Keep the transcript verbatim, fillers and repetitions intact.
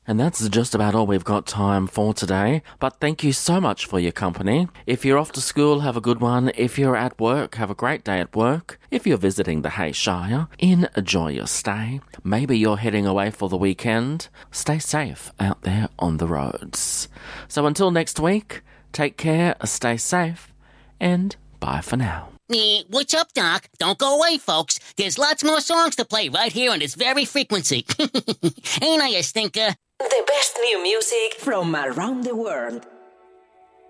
And that's just about all we've got time for today. But thank you so much for your company. If you're off to school, have a good one. If you're at work, have a great day at work. If you're visiting the Hay Shire, enjoy your stay. Maybe you're heading away for the weekend. Stay safe out there on the roads. So until next week, take care, stay safe, and bye for now. Eh, what's up, Doc? Don't go away, folks. There's lots more songs to play right here on this very frequency. Ain't I a stinker? The best new music from around the world.